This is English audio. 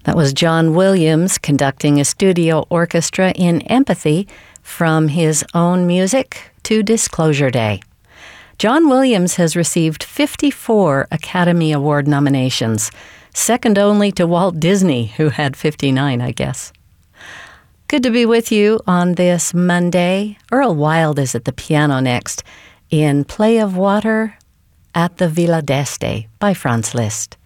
That was John Williams conducting a studio orchestra in Empathy from his own music to Disclosure Day. John Williams has received 54 Academy Award nominations, second only to Walt Disney, who had 59, I guess. Good to be with you on this Monday. Earl Wild is at the piano next in Play of Water at the Villa d'Este by Franz Liszt.